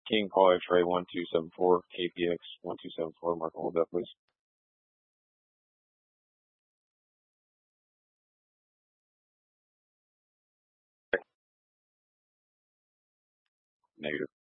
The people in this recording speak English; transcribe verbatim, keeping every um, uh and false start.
King Paul X-ray one two seven four, K P X one two seven four, mark hold up, please. Negative.